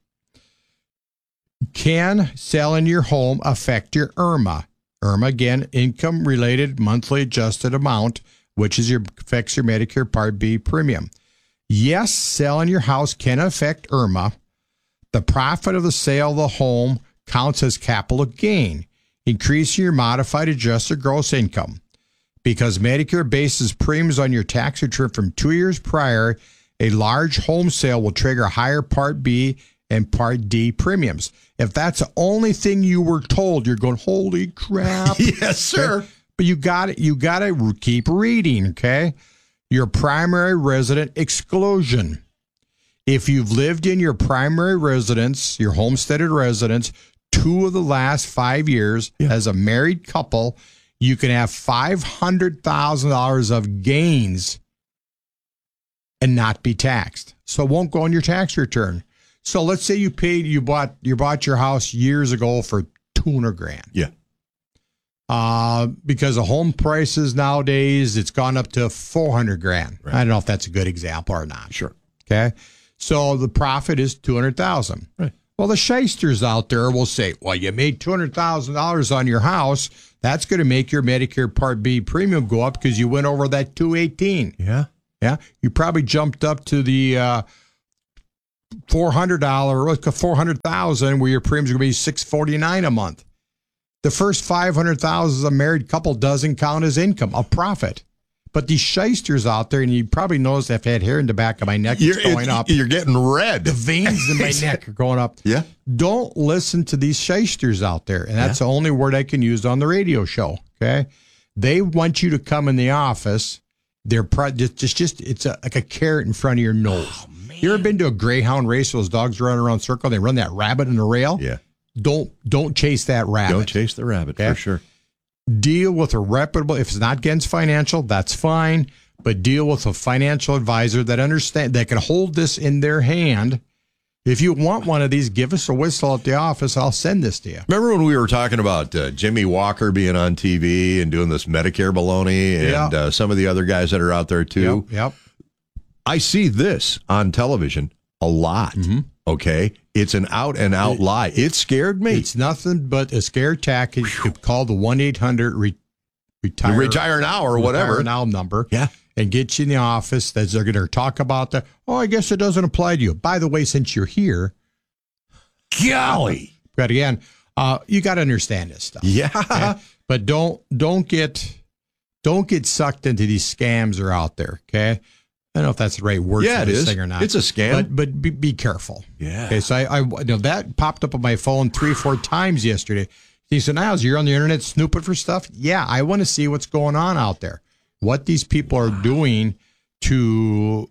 Can selling your home affect your IRMA? IRMA, again, income-related monthly adjusted amount, which affects your Medicare Part B premium. Yes, selling your house can affect IRMA. The profit of the sale of the home counts as capital gain, increasing your modified adjusted gross income. Because Medicare bases premiums on your tax return from 2 years prior, A large home sale will trigger higher Part B and Part D premiums. If that's the only thing you were told, you're going, holy crap. Yes, sir. Okay? But you got to keep reading, okay? Your primary resident exclusion. If you've lived in your primary residence, your homesteaded residence, 2 of the last 5 years as a married couple, you can have $500,000 of gains and not be taxed. So it won't go on your tax return. So let's say you bought your house years ago for $200,000. Yeah. Because of home prices nowadays, it's gone up to $400,000. Right. I don't know if that's a good example or not. Sure. Okay. So the profit is $200,000. Right. Well, the shysters out there will say, well, you made $200,000 on your house. That's going to make your Medicare Part B premium go up because you went over that $218. Yeah. Yeah. You probably jumped up to the $400,000 where your premium's going to be $649 a month. The first $500,000 as a married couple doesn't count as income, a profit. But these shysters out there, and you probably noticed I've had hair in the back of my neck going up. You're getting red. The veins in my neck are going up. Yeah. Don't listen to these shysters out there. And that's the only word I can use on the radio show. Okay. They want you to come in the office. They're it's like a carrot in front of your nose. Oh, you ever been to a greyhound race? Those dogs run around in a circle. They run that rabbit in the rail. Yeah. Don't chase that rabbit. Don't chase the rabbit, for sure. Deal with a reputable, if it's not against financial, that's fine, but deal with a financial advisor that can hold this in their hand. If you want one of these, give us a whistle at the office. I'll send this to you. Remember when we were talking about Jimmy Walker being on TV and doing this Medicare baloney and some of the other guys that are out there too? Yep. I see this on television a lot. Mm-hmm. Okay. It's an out and out lie. It scared me. It's nothing but a scare tactic. You could call the 1-800 retire now or whatever. Retire now number. Yeah. And get you in the office. They're going to talk about that. Oh, I guess it doesn't apply to you. By the way, since you're here. Golly. But again, you got to understand this stuff. Yeah. Okay? But don't get sucked into these scams that are out there. Okay. I don't know if that's the right word for this thing or not. It's a scam. But be careful. Yeah. Okay, so I that popped up on my phone 3 or 4 times yesterday. He said, Niles, you're on the internet snooping for stuff? Yeah, I want to see what's going on out there. What these people are doing to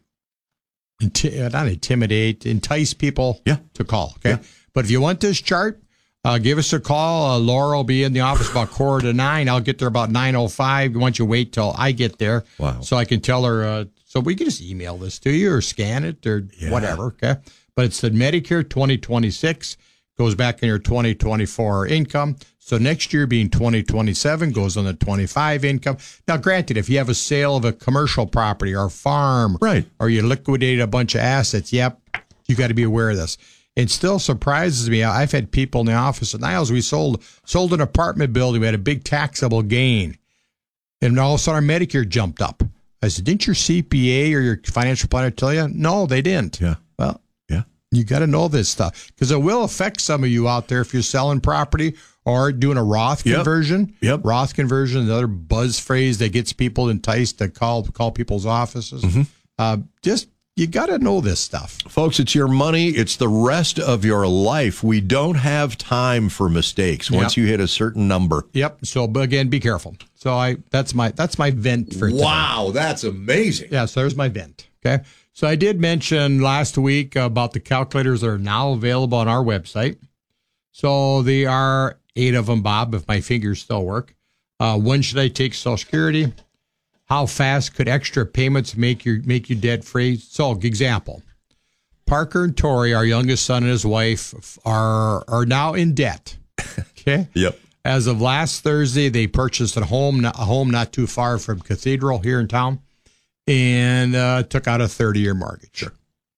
not intimidate, entice people to call. Okay. Yeah. But if you want this chart, give us a call. Laura will be in the office about 8:45. I'll get there about 9:05. Why don't you wait till I get there? Wow. So I can tell her. So we can just email this to you or scan it or whatever, okay? But it's the Medicare 2026, goes back in your 2024 income. So next year being 2027 goes on the 25 income. Now, granted, if you have a sale of a commercial property or farm, right, or you liquidated a bunch of assets, you got to be aware of this. It still surprises me. I've had people in the office at Niles, we sold an apartment building. We had a big taxable gain. And all of a sudden our Medicare jumped up. I said, didn't your CPA or your financial planner tell you? No, they didn't. Yeah. Well, yeah. You got to know this stuff because it will affect some of you out there if you're selling property or doing a Roth conversion. Yep. Roth conversion, another buzz phrase that gets people enticed to call people's offices. Mm-hmm. You got to know this stuff. Folks, it's your money. It's the rest of your life. We don't have time for mistakes once you hit a certain number. Yep. So, but again, be careful. So that's my vent for today. Wow, that's amazing. Yeah, so there's my vent. Okay. So I did mention last week about the calculators that are now available on our website. So there are 8 of them, Bob, if my fingers still work. When should I take Social Security? How fast could extra payments make you debt free? So, example, Parker and Tori, our youngest son and his wife, are now in debt. Okay. Yep. As of last Thursday, they purchased a home not too far from Cathedral here in town, and took out a 30-year mortgage. Sure.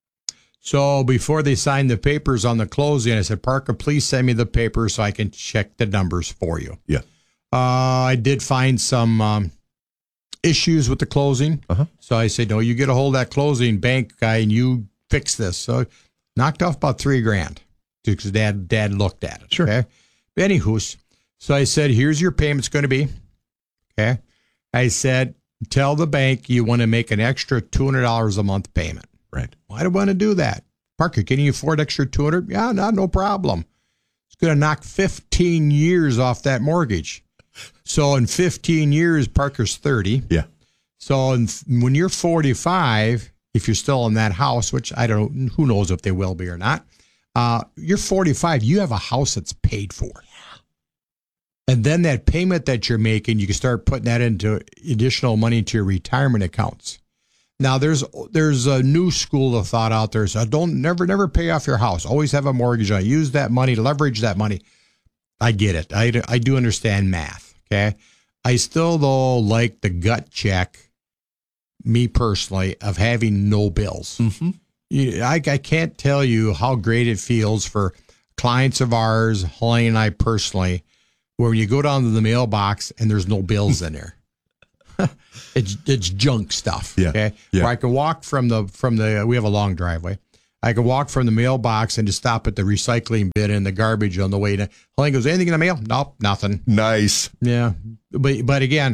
So before they signed the papers on the closing, I said, Parker, please send me the papers so I can check the numbers for you. Yeah. I did find some issues with the closing. Uh-huh. So I said, no, you get a hold of that closing bank guy and you fix this. So knocked off about $3,000 because dad looked at it. Sure. Okay. But anywho, so I said, here's your payment's going to be. Okay. I said, tell the bank you want to make an extra $200 a month payment. Right. Why do I want to do that? Parker, can you afford extra $200? Yeah, no problem. It's going to knock 15 years off that mortgage. So in 15 years, Parker's 30. Yeah. So when you're 45, if you're still in that house, which I don't know, who knows if they will be or not, you're 45, you have a house that's paid for. Yeah. And then that payment that you're making, you can start putting that into additional money into your retirement accounts. Now, there's a new school of thought out there. So never pay off your house. Always have a mortgage on it. Use that money, leverage that money. I get it. I do understand math, okay? I still, though, like the gut check, me personally, of having no bills. Mm-hmm. I can't tell you how great it feels for clients of ours, Helene and I personally, where you go down to the mailbox and there's no bills in there. It's junk stuff. Yeah. Okay. Yeah. Where I can walk from the we have a long driveway. I can walk from the mailbox and just stop at the recycling bin and the garbage on the way to. Helene goes, anything in the mail? Nope, nothing. Nice. Yeah. But again,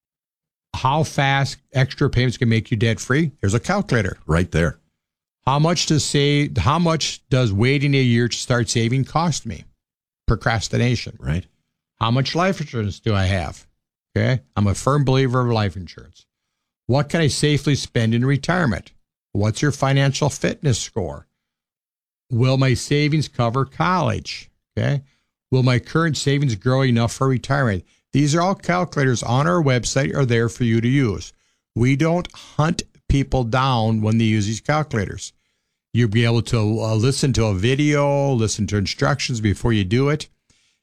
how fast extra payments can make you debt free? There's a calculator right there. How much does waiting a year to start saving cost me? Procrastination. Right. How much life insurance do I have? Okay. I'm a firm believer of life insurance. What can I safely spend in retirement? What's your financial fitness score? Will my savings cover college? Okay. Will my current savings grow enough for retirement? These are all calculators on our website are there for you to use. We don't hunt people down when they use these calculators. You'll be able to listen to a video, listen to instructions before you do it.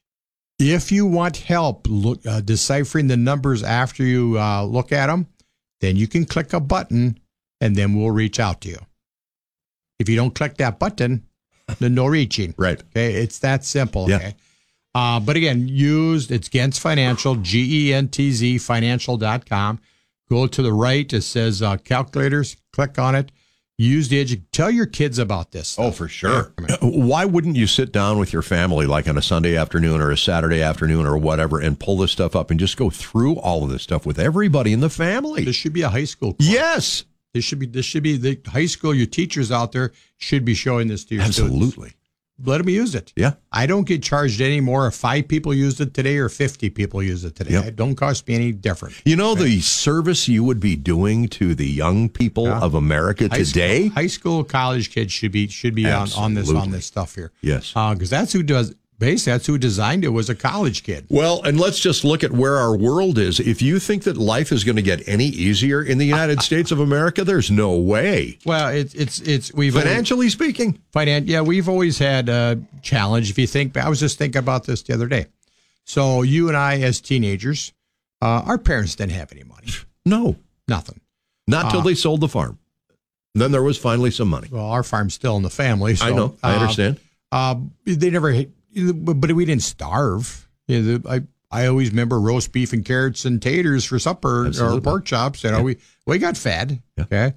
If you want help deciphering the numbers after you look at them, then you can click a button and then we'll reach out to you. If you don't click that button, then no reaching. Right. Okay. It's that simple. Yeah. Okay. But again, it's Gentz Financial, GENTZ financial.com. Go to the right. It says calculators. Click on it. Use the tell your kids about this stuff. Oh, for sure. Why wouldn't you sit down with your family like on a Sunday afternoon or a Saturday afternoon or whatever and pull this stuff up and just go through all of this stuff with everybody in the family? This should be a high school course. Yes. This should be the high school. Your teachers out there should be showing this to your students. Absolutely. Let them use it. Yeah. I don't get charged any more if 5 people used it today or 50 people use it today. Yep. It don't cost me any different. You know the service you would be doing to the young people of America today? High school, college kids should be on this stuff here. Yes. Because that's who does. Basically, that's who designed it, was a college kid. Well, and let's just look at where our world is. If you think that life is going to get any easier in the United States of America, there's no way. Well, we've financially speaking. We've always had a challenge. If you think, I was just thinking about this the other day. So you and I, as teenagers, our parents didn't have any money. No, nothing. Not till they sold the farm. Then there was finally some money. Well, our farm's still in the family. So, I know. I understand. They never. But we didn't starve. I always remember roast beef and carrots and taters for supper. Absolutely. Or pork chops. We got fed. Yeah. Okay,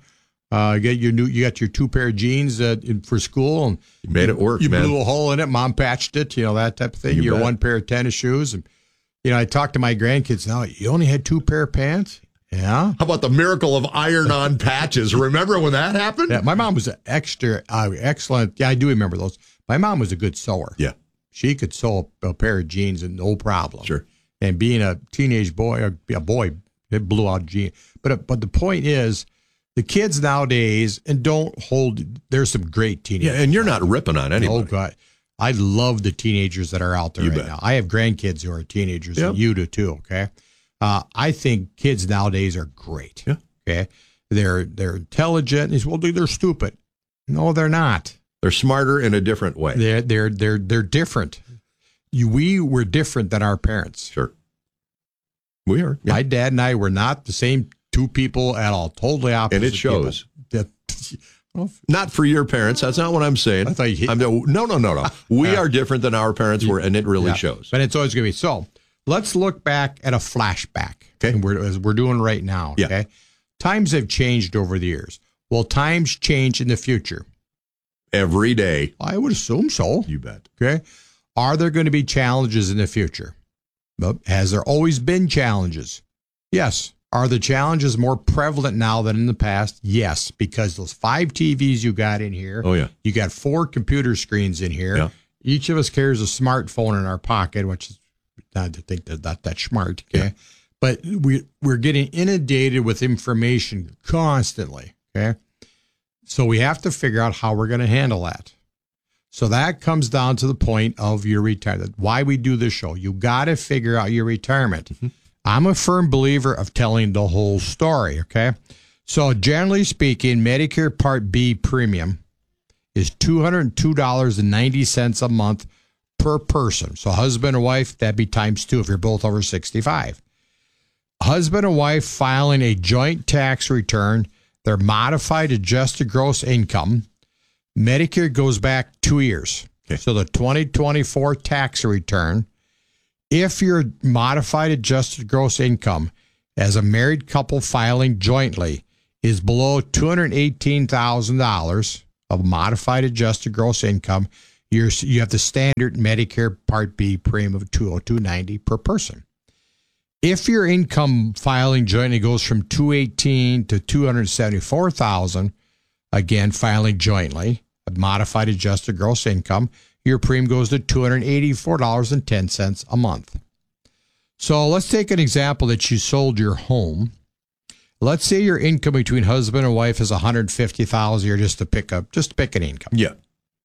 you got your 2 pair of jeans for school, and you made it work. You blew a hole in it. Mom patched it. That type of thing. Your 1 pair of tennis shoes, and I talk to my grandkids now. You only had 2 pair of pants. Yeah. How about the miracle of iron-on patches? Remember when that happened? Yeah. My mom was excellent. Yeah, I do remember those. My mom was a good sewer. Yeah. She could sew a pair of jeans and no problem. Sure. And being a teenage boy, it blew out jeans. But the point is, the kids nowadays, and there's some great teenagers. Yeah, and you're not ripping on anybody. Oh, God. I love the teenagers that are out there right now. I have grandkids who are teenagers, and you do too, okay? I think kids nowadays are great. Yeah. Okay? They're intelligent. Well, they're stupid. No, they're not. They're smarter in a different way. They're different. We were different than our parents. Sure. We are. Yeah. My dad and I were not the same 2 people at all. Totally opposite. And it shows. Not for your parents. That's not what I'm saying. I thought No. We are different than our parents were, and it really shows. But it's always going to be. So let's look back at a flashback. Okay. As we're doing right now. Okay. Yeah. Times have changed over the years. Will times change in the future? Every day. I would assume so. You bet. Okay. Are there going to be challenges in the future? Has there always been challenges? Yes. Are the challenges more prevalent now than in the past? Yes, because those 5 TVs you got in here. Oh, yeah. You got 4 computer screens in here. Yeah. Each of us carries a smartphone in our pocket, which is not to think they're not that smart. Okay. Yeah. But we're getting inundated with information constantly. Okay. So we have to figure out how we're going to handle that. So that comes down to the point of your retirement. Why we do this show. You got to figure out your retirement. Mm-hmm. I'm a firm believer of telling the whole story, okay? So generally speaking, Medicare Part B premium is $202.90 a month per person. So husband and wife, that'd be times 2 if you're both over 65. Husband and wife filing a joint tax return, their modified adjusted gross income, Medicare goes back 2 years. Okay. So the 2024 tax return, if your modified adjusted gross income as a married couple filing jointly is below $218,000 of modified adjusted gross income, you have the standard Medicare Part B premium of $202.90 per person. If your income filing jointly goes from $218,000 to $274,000, again filing jointly, a modified adjusted gross income, your premium goes to $284.10 a month. So let's take an example that you sold your home. Let's say your income between husband and wife is $150,000 a year, just to pick an income. Yeah.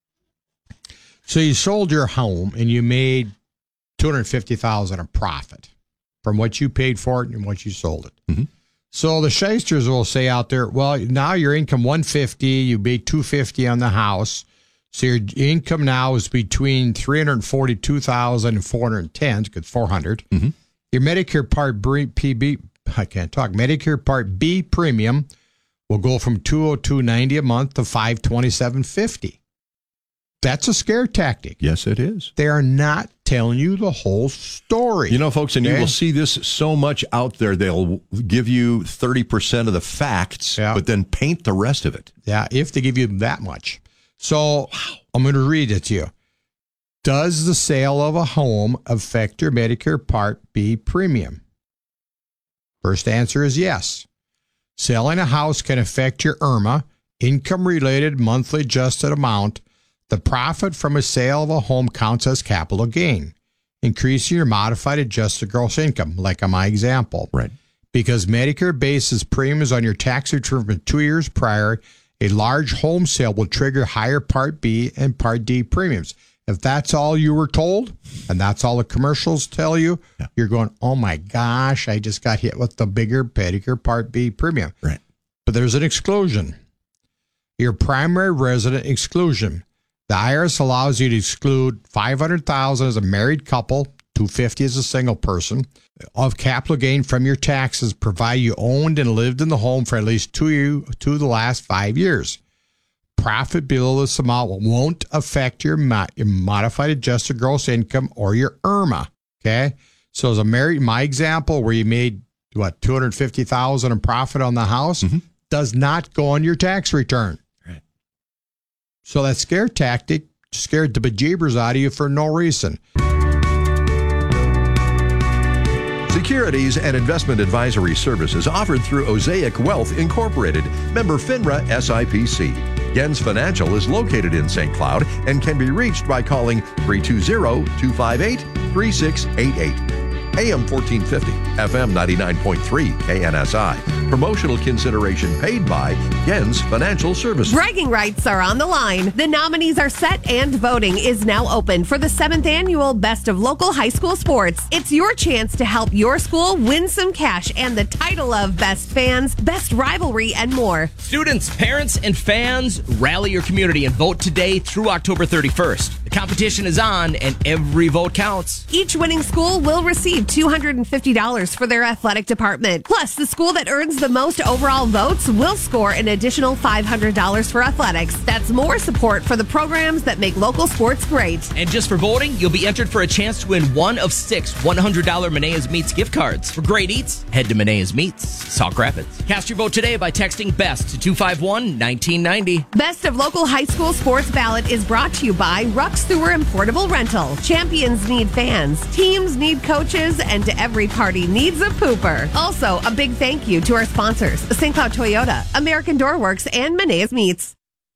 So you sold your home and you made $250,000 in profit from what you paid for it and what you sold it. Mm-hmm. So the shysters will say out there, well, now your income $150,000, you made $250,000 on the house. So your income now is between $342,000 and $410,000, because $400,000. Mm-hmm. Your Medicare Part Medicare Part B premium will go from $202.90 a month to $527.50. That's a scare tactic. Yes, it is. They are not telling you the whole story. You know, folks, and you will see this so much out there. They'll give you 30% of the facts, but then paint the rest of it. Yeah, if they give you that much. So I'm going to read it to you. Does the sale of a home affect your Medicare Part B premium? First answer is yes. Selling a house can affect your IRMA, income-related monthly adjusted amount. The profit from a sale of a home counts as capital gain, increasing your modified adjusted gross income, like in my example. Right. Because Medicare bases premiums on your tax return from 2 years prior, a large home sale will trigger higher Part B and Part D premiums. If that's all you were told, and that's all the commercials tell you, you're going, oh my gosh, I just got hit with the bigger Medicare Part B premium. Right. But there's an exclusion. Your primary resident exclusion. The IRS allows you to exclude $500,000 as a married couple, $250,000 as a single person, of capital gain from your taxes, provided you owned and lived in the home for at least two of the last 5 years. Profit below this amount won't affect your modified adjusted gross income or your IRMA. Okay, so as a married, my example where you made $250,000 in profit on the house does not go on your tax return. Right. So that scare tactic scared the bejeebers out of you for no reason. Securities and investment advisory services offered through Osaic Wealth Incorporated, member FINRA SIPC. Gens Financial is located in St. Cloud and can be reached by calling 320-258-3688. AM 1450, FM 99.3 KNSI. Promotional consideration paid by Gens Financial Services. Bragging rights are on the line. The nominees are set and voting is now open for the 7th annual Best of Local High School Sports. It's your chance to help your school win some cash and the title of Best Fans, Best Rivalry, and more. Students, parents, and fans, rally your community and vote today through October 31st. The competition is on and every vote counts. Each winning school will receive $250 for their athletic department. Plus, the school that earns has the most overall votes will score an additional $500 for athletics. That's more support for the programs that make local sports great. And just for voting, you'll be entered for a chance to win one of 6 $100 Menea's Meats gift cards. For great eats, head to Menea's Meats, Sauk Rapids. Cast your vote today by texting BEST to 251-1990. Best of Local High School Sports Ballot is brought to you by Ruck Sewer and Portable Rental. Champions need fans, teams need coaches, and to every party needs a pooper. Also, a big thank you to our sponsors, St. Cloud Toyota, American Door Works, and Menea's Meats.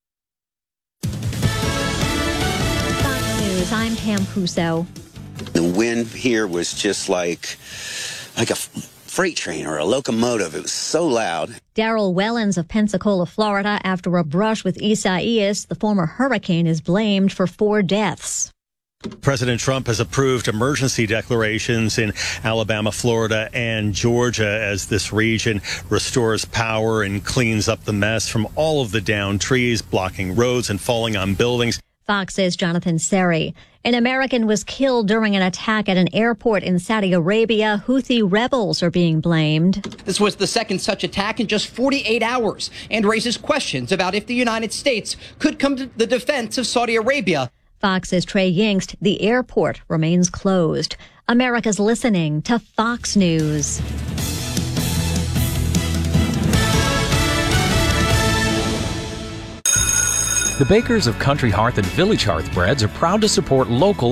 Fox News, I'm Pam Puso. The wind here was just like a freight train or a locomotive. It was so loud. Daryl Wellens of Pensacola, Florida, after a brush with Isaias, the former hurricane is blamed for 4 deaths. President Trump has approved emergency declarations in Alabama, Florida, and Georgia as this region restores power and cleans up the mess from all of the downed trees, blocking roads and falling on buildings. Fox says Jonathan Seri. An American was killed during an attack at an airport in Saudi Arabia. Houthi rebels are being blamed. This was the second such attack in just 48 hours and raises questions about if the United States could come to the defense of Saudi Arabia. Fox says Trey Yingst, the airport remains closed. America's listening to Fox News. The bakers of Country Hearth and Village Hearth breads are proud to support local